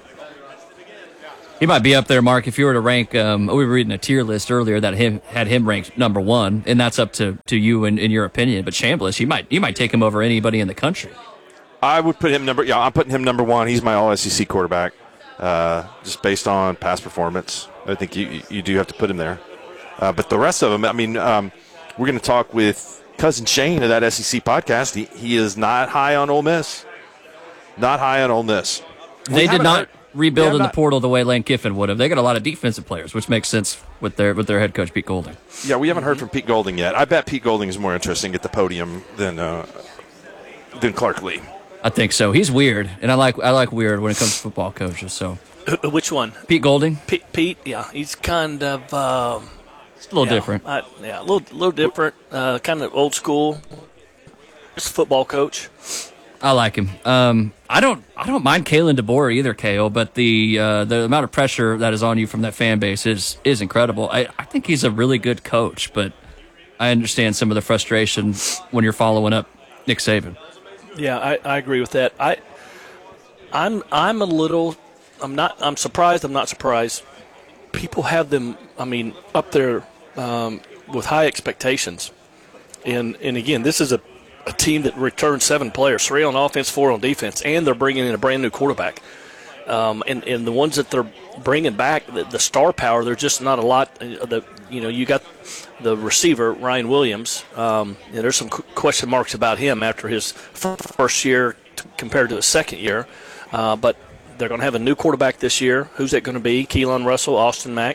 He might be up there, Mark, if you were to rank. Um, we were reading a tier list earlier that him had him ranked number one, and that's up to, to you and in your opinion. But Chambliss, you might you might take him over anybody in the country. I would put him number. Yeah, I'm putting him number one. He's my All S E C quarterback, uh, just based on past performance. I think you you do have to put him there. Uh, but the rest of them, I mean, um, we're going to talk with Cousin Shane of that S E C podcast. He he is not high on Ole Miss. Not high on Ole Miss. They did not. Heard, rebuild yeah, in not, the portal the way Lane Kiffin would have. They got a lot of defensive players, which makes sense with their with their head coach Pete Golding. Yeah, we haven't heard from Pete Golding yet. I bet Pete Golding is more interesting at the podium than uh, than Clark Lee. I think so. He's weird, and I like I like weird when it comes to football coaches. So, which one? Pete Golding. Pete, Pete yeah, he's kind of um, it's a little yeah, different. I, yeah, a little little different. Uh, kind of old school. Just a football coach. I like him. Um, I don't. I don't mind Kalen DeBoer either, K O. But the uh, the amount of pressure that is on you from that fan base is is incredible. I, I think he's a really good coach, but I understand some of the frustration when you're following up Nick Saban. Yeah, I, I agree with that. I I'm I'm a little. I'm not. I'm surprised. I'm not surprised. People have them. I mean, up there um, with high expectations, and and again, this is a. a team that returned seven players, three on offense, four on defense, and they're bringing in a brand new quarterback. Um, and, and the ones that they're bringing back, the, the star power, there's just not a lot. The you know, you got the receiver, Ryan Williams. Um, you know, there's some question marks about him after his first year t- compared to his second year. Uh, but they're going to have a new quarterback this year. Who's that going to be? Keelan Russell, Austin Mack.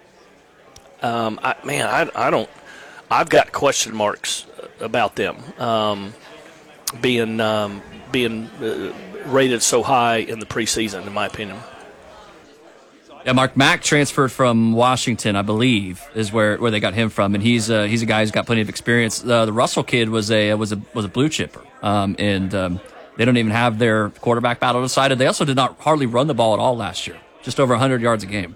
Um, I, man, I, I don't – I've got question marks about them um, being um, being uh, rated so high in the preseason, in my opinion. Yeah, Mark Mack transferred from Washington, I believe, is where, where they got him from, and he's uh, he's a guy who's got plenty of experience. Uh, the Russell kid was a was a was a blue chipper, um, and um, they don't even have their quarterback battle decided. They also did not hardly run the ball at all last year, just over one hundred yards a game.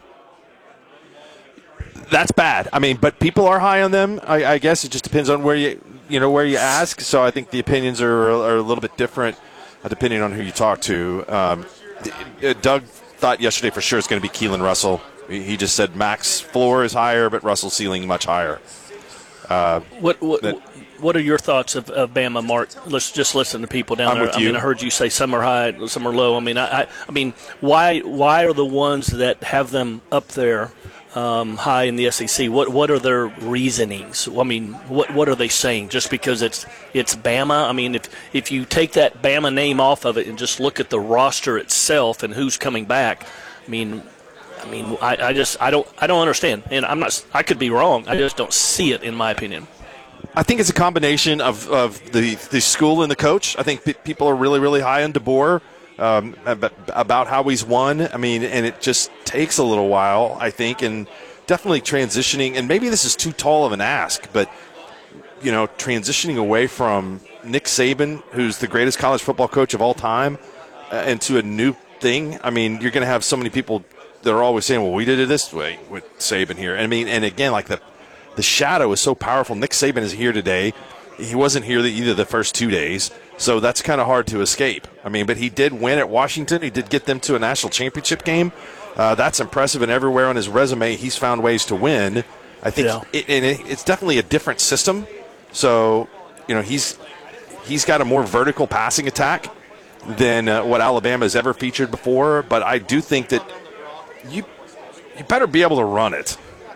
That's bad. I mean, but people are high on them. I, I guess it just depends on where you you know where you ask. So I think the opinions are, are a little bit different uh, depending on who you talk to. Um, uh, Doug thought yesterday for sure it's going to be Keelan Russell. He, he just said Mac's floor is higher, but Russell's ceiling much higher. Uh, what what that, what are your thoughts of, of Bama, Mark? Let's just listen to people down I'm there. with I you. mean, I heard you say some are high, some are low. I mean, I I, I mean, why why are the ones that have them up there? Um, high in the S E C. What what are their reasonings? I mean, what what are they saying? Just because it's it's Bama? I mean, if if you take that Bama name off of it and just look at the roster itself and who's coming back, I mean, I mean, I, I just I don't I don't understand, and I'm not. I could be wrong. I just don't see it, in my opinion. I think it's a combination of, of the the school and the coach. I think p- people are really really high on DeBoer. Um, about how he's won. I mean, and it just takes a little while, I think, and definitely transitioning. And maybe this is too tall of an ask, but, you know, transitioning away from Nick Saban, who's the greatest college football coach of all time, uh, into a new thing. I mean, you're going to have so many people that are always saying, well, we did it this way with Saban here. And I mean, and again, like the, the shadow is so powerful. Nick Saban is here today. He wasn't here the, either the first two days. So that's kind of hard to escape. I mean, but he did win at Washington. He did get them to a national championship game. Uh, that's impressive, and everywhere on his resume, he's found ways to win. I think yeah. it, and it, it's definitely a different system. So, you know, he's he's got a more vertical passing attack than uh, what Alabama has ever featured before. But I do think that you you better be able to run it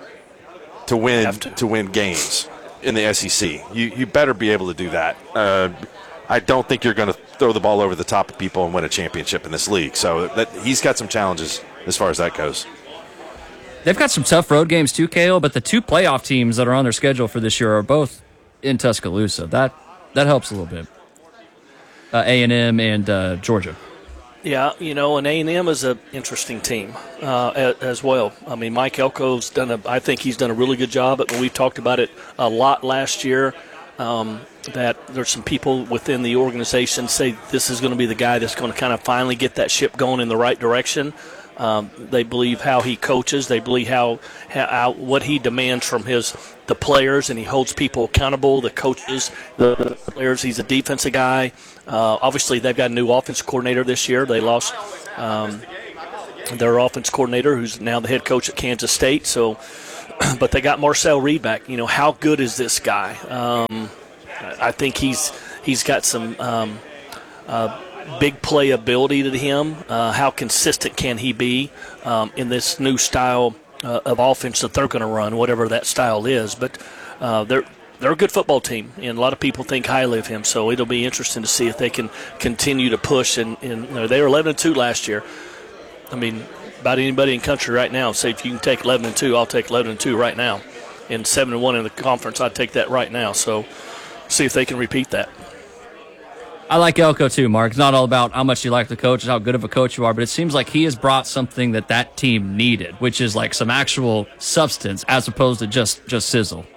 to win to. to win games in the S E C. You you better be able to do that. Uh, I don't think you're going to throw the ball over the top of people and win a championship in this league. So that, he's got some challenges as far as that goes. They've got some tough road games too, K O, but the two playoff teams that are on their schedule for this year are both in Tuscaloosa. That that helps a little bit. Uh, A and M and uh, Georgia. Yeah, you know, and A and M is an interesting team uh, as well. I mean, Mike Elko's done a – I think he's done a really good job. We've talked about it a lot last year. um, that there's some people within the organization say this is going to be the guy that's going to kind of finally get that ship going in the right direction. Um, they believe how he coaches. They believe how, how what he demands from his the players, and he holds people accountable. The coaches, the, the players. He's a defensive guy. Uh, obviously, they've got a new offense coordinator this year. They lost um, their offense coordinator, who's now the head coach at Kansas State. So, but they got Marcel Reed back. You know, how good is this guy? Um, I think he's he's got some. Um, uh, big playability to him. Uh, how consistent can he be um, in this new style uh, of offense that they're going to run, whatever that style is? But uh, they're they're a good football team, and a lot of people think highly of him. So it'll be interesting to see if they can continue to push. And, and you know, they were eleven and two last year. I mean, about anybody in country right now, say if you can take eleven and two, I'll take eleven and two right now. And seven and one in the conference, I'd take that right now. So see if they can repeat that. I like Elko too, Mark. It's not all about how much you like the coach, how good of a coach you are, but it seems like he has brought something that that team needed, which is like some actual substance as opposed to just, just sizzle.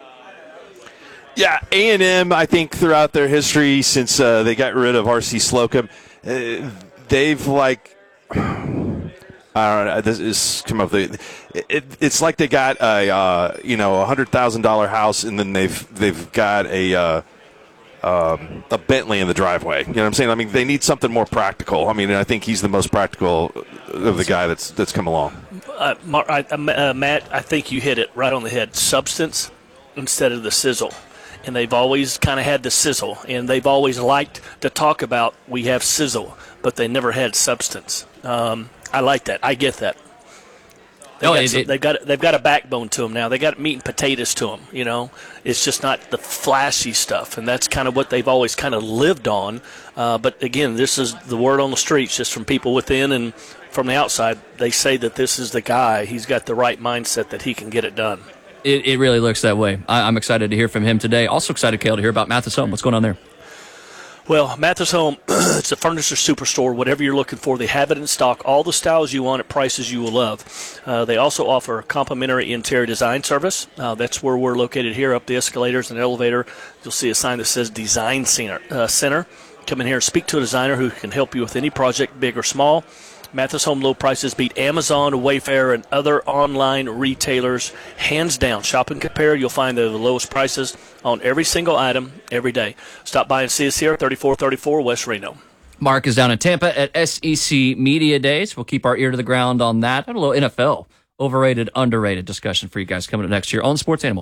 Yeah, A and M, I think throughout their history since uh, they got rid of R C Slocum, uh, they've like, I don't know, this is come up with it, it, it's like they got a uh, you know a one hundred thousand dollars house, and then they've they've got a uh, Um, a Bentley in the driveway. You know what I'm saying? I mean, they need something more practical. I mean, I think he's the most practical of the guy that's that's come along. Uh, I, uh, Matt, I think you hit it right on the head. Substance instead of the sizzle. And they've always kind of had the sizzle. And they've always liked to talk about we have sizzle, but they never had substance. Um, I like that. I get that. They no, got it, some, it, they've got they've got a backbone to them now. They got meat and potatoes to them. You know, it's just not the flashy stuff, and that's kind of what they've always kind of lived on. Uh, but again, this is the word on the streets, just from people within and from the outside. They say that this is the guy. He's got the right mindset that he can get it done. It, it really looks that way. I, I'm excited to hear from him today. Also excited, Cale, to hear about Mathis Home. What's going on there? Well, Mathis Home, it's a furniture superstore. Whatever you're looking for, they have it in stock. All the styles you want at prices you will love. Uh, they also offer a complimentary interior design service. Uh, that's where we're located here, up the escalators and elevator. You'll see a sign that says Design Center. Uh, Center. Come in here and speak to a designer who can help you with any project, big or small. Mathis Home low prices beat Amazon, Wayfair, and other online retailers hands down. Shop and compare. You'll find the lowest prices on every single item every day. Stop by and see us here at thirty-four thirty-four West Reno. Mark is down in Tampa at S E C Media Days. We'll keep our ear to the ground on that. And a little N F L overrated, underrated discussion for you guys coming up next year on Sports Animal.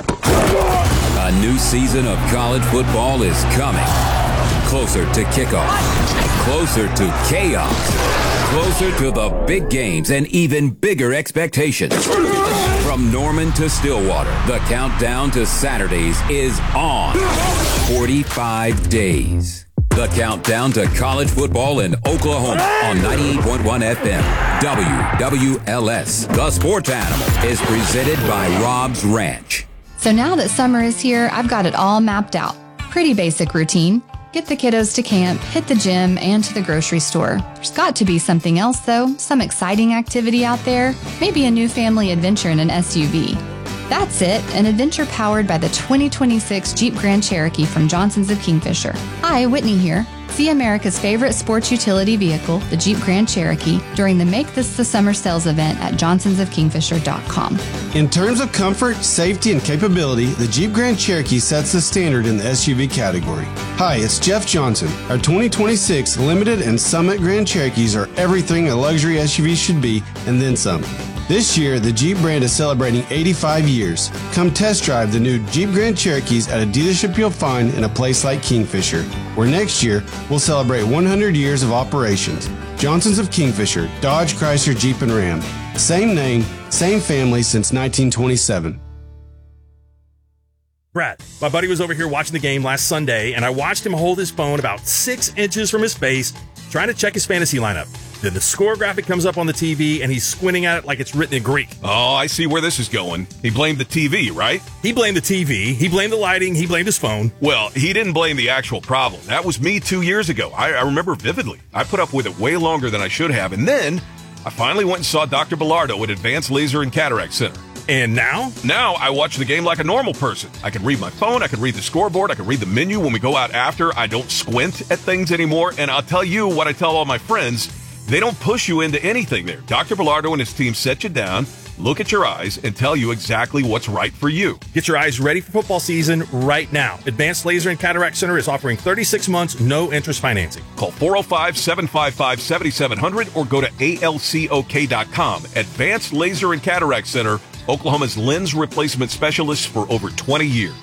A new season of college football is coming. Closer to kickoff. Closer to chaos. Closer to the big games and even bigger expectations. From Norman to Stillwater, the countdown to Saturdays is on. forty-five days. The countdown to college football in Oklahoma on ninety-eight point one F M. W W L S. The Sports Animal is presented by Rob's Ranch. So now that summer is here, I've got it all mapped out. Pretty basic routine. Get the kiddos to camp, hit the gym, and to the grocery store. There's got to be something else, though. Some exciting activity out there. Maybe a new family adventure in an S U V. That's it, an adventure powered by the twenty twenty-six Jeep Grand Cherokee from Johnson's of Kingfisher. Hi, Whitney here. See America's favorite sports utility vehicle, the Jeep Grand Cherokee, during the Make This the Summer sales event at johnsons of kingfisher dot com. In terms of comfort, safety, and capability, the Jeep Grand Cherokee sets the standard in the S U V category. Hi, it's Jeff Johnson. Our twenty twenty-six Limited and Summit Grand Cherokees are everything a luxury S U V should be, and then some. This year, the Jeep brand is celebrating eighty-five years. Come test drive the new Jeep Grand Cherokees at a dealership you'll find in a place like Kingfisher, where next year we'll celebrate one hundred years of operations. Johnson's of Kingfisher, Dodge, Chrysler, Jeep, and Ram. Same name, same family since nineteen twenty-seven. Brad, my buddy was over here watching the game last Sunday, and I watched him hold his phone about six inches from his face, trying to check his fantasy lineup. Then the score graphic comes up on the T V, and he's squinting at it like it's written in Greek. Oh, I see where this is going. He blamed the T V, right? He blamed the T V. He blamed the lighting. He blamed his phone. Well, he didn't blame the actual problem. That was me two years ago. I, I remember vividly. I put up with it way longer than I should have, and then I finally went and saw Doctor Bilardo at Advanced Laser and Cataract Center. And now? Now I watch the game like a normal person. I can read my phone, I can read the scoreboard, I can read the menu when we go out after. I don't squint at things anymore. And I'll tell you what I tell all my friends, they don't push you into anything there. Doctor Bilardo and his team set you down, look at your eyes, and tell you exactly what's right for you. Get your eyes ready for football season right now. Advanced Laser and Cataract Center is offering thirty-six months, no interest financing. Call four oh five, seven five five, seven seven zero zero or go to A L C O K dot com. Advanced Laser and Cataract Center, Oklahoma's lens replacement specialists for over twenty years.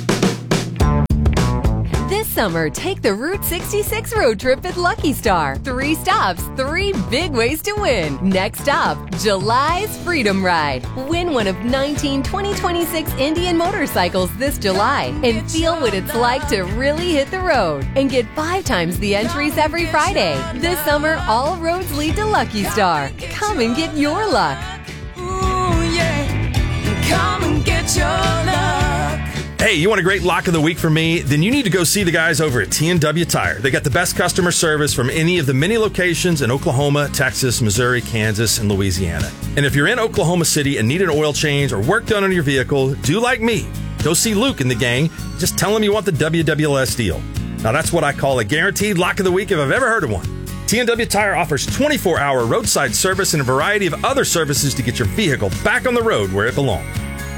This summer, take the Route sixty-six road trip at Lucky Star. Three stops, three big ways to win. Next stop, July's Freedom Ride. Win one of nineteen twenty twenty-six Indian motorcycles this July and feel what it's like to really hit the road. And get five times the entries every Friday. This summer, all roads lead to Lucky Star. Come and get your luck. Ooh, yeah. Come and get your luck. Hey, you want a great lock of the week from me? Then you need to go see the guys over at T and W Tire. They got the best customer service from any of the many locations in Oklahoma, Texas, Missouri, Kansas, and Louisiana. And if you're in Oklahoma City and need an oil change or work done on your vehicle, do like me. Go see Luke and the gang. Just tell him you want the W W L S deal. Now that's what I call a guaranteed lock of the week if I've ever heard of one. T and W Tire offers twenty-four hour roadside service and a variety of other services to get your vehicle back on the road where it belongs.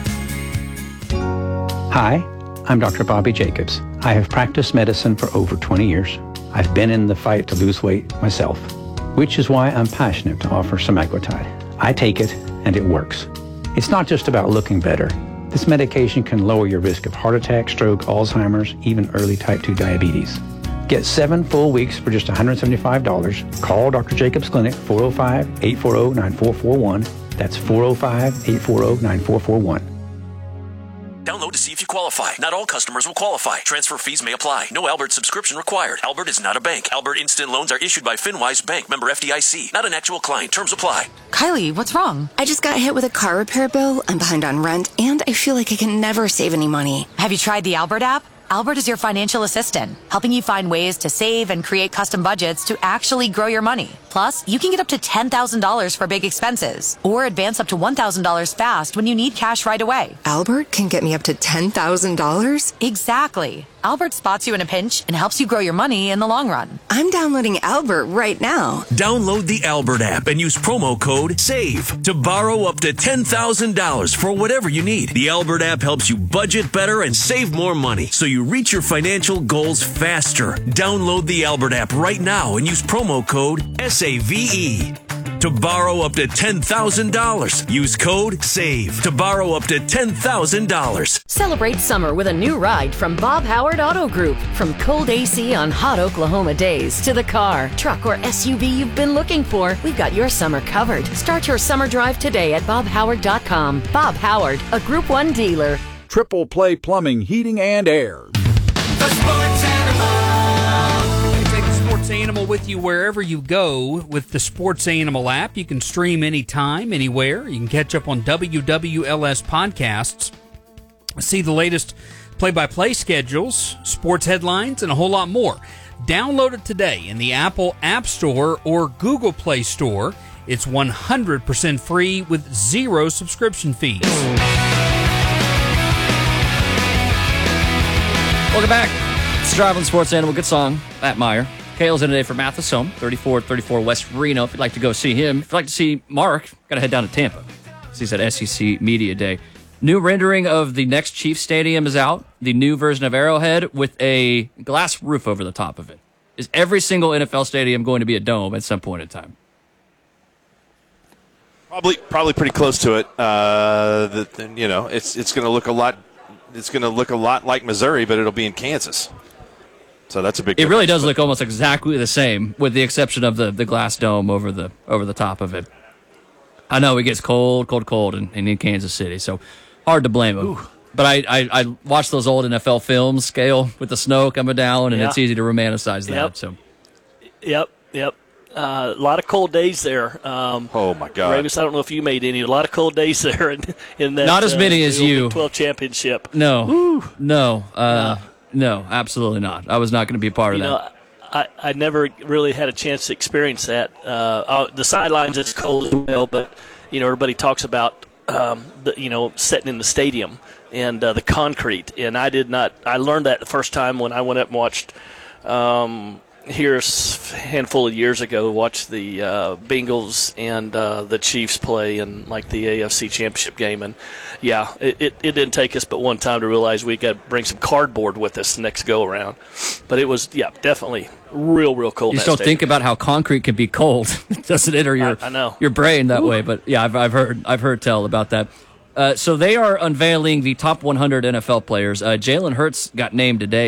Hi, I'm Doctor Bobby Jacobs. I have practiced medicine for over twenty years. I've been in the fight to lose weight myself, which is why I'm passionate to offer semaglutide. I take it, and it works. It's not just about looking better. This medication can lower your risk of heart attack, stroke, Alzheimer's, even early type two diabetes. Get seven full weeks for just one hundred seventy-five dollars. Call Doctor Jacobs Clinic, four oh five, eight four oh, nine four four one. That's four oh five, eight four oh, nine four four one. Download to see if you qualify. Not all customers will qualify. Transfer fees may apply. No Albert subscription required. Albert is not a bank. Albert Instant Loans are issued by FinWise Bank, member F D I C. Not an actual client. Terms apply. Kylie, what's wrong? I just got hit with a car repair bill. I'm behind on rent, and I feel like I can never save any money. Have you tried the Albert app? Albert is your financial assistant, helping you find ways to save and create custom budgets to actually grow your money. Plus, you can get up to ten thousand dollars for big expenses or advance up to one thousand dollars fast when you need cash right away. Albert can get me up to ten thousand dollars? Exactly. Albert spots you in a pinch and helps you grow your money in the long run. I'm downloading Albert right now. Download the Albert app and use promo code SAVE to borrow up to ten thousand dollars for whatever you need. The Albert app helps you budget better and save more money so you reach your financial goals faster. Download the Albert app right now and use promo code S A V E to borrow up to ten thousand dollars. Use code SAVE to borrow up to ten thousand dollars. Celebrate summer with a new ride from Bob Howard Auto Group. From cold A C on hot Oklahoma days to the car, truck, or S U V you've been looking for, we've got your summer covered. Start your summer drive today at bob howard dot com. Bob Howard, a Group one dealer. Triple Play Plumbing, Heating, and Air. The Sports Animal. Take the Sports Animal with you wherever you go with the Sports Animal app. You can stream anytime, anywhere. You can catch up on W W L S podcasts, see the latest play-by-play schedules, sports headlines, and a whole lot more. Download it today in the Apple App Store or Google Play Store. It's one hundred percent free with zero subscription fees. Welcome back. It's Drive on Sports Animal. Good song. Matt Meyer. Kale's in today for Mathis Home, thirty-four thirty-four West Reno. If you'd like to go see him, if you'd like to see Mark, got to head down to Tampa. He's at S E C Media Day. New rendering of the next Chiefs Stadium is out. The new version of Arrowhead with a glass roof over the top of it. Is every single N F L stadium going to be a dome at some point in time? Probably, probably pretty close to it. Uh, the, the, you know, it's it's going to look a lot. It's going to look a lot like Missouri, but it'll be in Kansas. So that's a big. It difference. Really does look almost exactly the same, with the exception of the, the glass dome over the over the top of it. I know it gets cold, cold, cold in, in Kansas City, so hard to blame them. Ooh. But I, I I watch those old N F L films, scale with the snow coming down, and yeah. It's easy to romanticize that. Yep. So, yep, yep. Uh, a lot of cold days there. Um, oh my God, Ravis, I don't know if you made any. A lot of cold days there in, in that. Not as many uh, as you. Big twelve championship. No, Woo. no, uh, no, absolutely not. I was not going to be a part you of know, that. I, I never really had a chance to experience that. Uh, the sidelines is cold as well, but you know everybody talks about um, the, you know, setting in the stadium and uh, the concrete. And I did not. I learned that the first time when I went up and watched. Um, here a handful of years ago, watched the uh, Bengals and uh, the Chiefs play in like the A F C Championship game, and yeah, it, it, it didn't take us but one time to realize we got to bring some cardboard with us next go around. But it was yeah, definitely real, real cold. You in that still stadium. think about how concrete can be cold. It doesn't enter your I, I know. your brain that Ooh. way. But yeah, I've, I've heard I've heard tell about that. Uh, so they are unveiling the top one hundred N F L players. Uh, Jalen Hurts got named today.